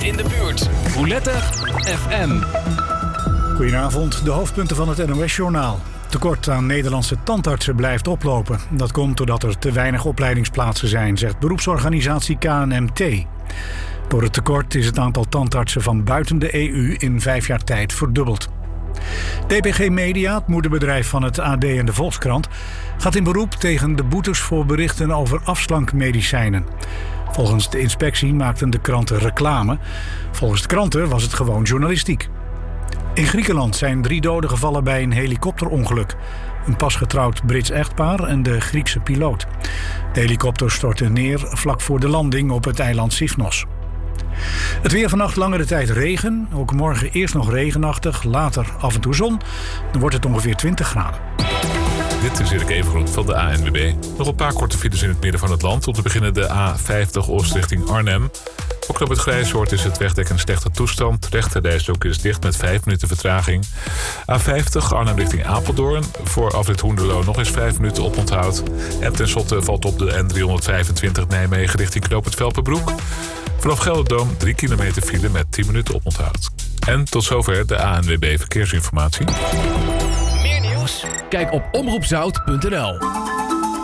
in de buurt. Roulette FM. Goedenavond, de hoofdpunten van het NOS-journaal. Tekort aan Nederlandse tandartsen blijft oplopen. Dat komt doordat er te weinig opleidingsplaatsen zijn, zegt beroepsorganisatie KNMT. Door het tekort is het aantal tandartsen van buiten de EU in 5 jaar tijd verdubbeld. DPG Media, het moederbedrijf van het AD en de Volkskrant, gaat in beroep tegen de boetes voor berichten over afslankmedicijnen. Volgens de inspectie maakten de kranten reclame. Volgens de kranten was het gewoon journalistiek. In Griekenland zijn 3 doden gevallen bij een helikopterongeluk. Een pasgetrouwd Brits echtpaar en de Griekse piloot. De helikopter stortte neer vlak voor de landing op het eiland Sifnos. Het weer vannacht langere tijd regen. Ook morgen eerst nog regenachtig, later af en toe zon. Dan wordt het ongeveer 20 graden. Dit is Erik Evengroen van de ANWB. Nog een paar korte files in het midden van het land. Om te beginnen de A50 oost richting Arnhem. Ook op het Grijshoort is het wegdek in slechte toestand. Rechterrijstrook is dicht met 5 minuten vertraging. A50 Arnhem richting Apeldoorn. Voor afrit Hoenderloo nog eens 5 minuten oponthoud. En tenslotte valt op de N325 Nijmegen richting Knoop het Velpenbroek. Vanaf Gelderdoom 3 kilometer file met 10 minuten oponthoud. En tot zover de ANWB Verkeersinformatie. Meer nieuws? Kijk op omroepzout.nl.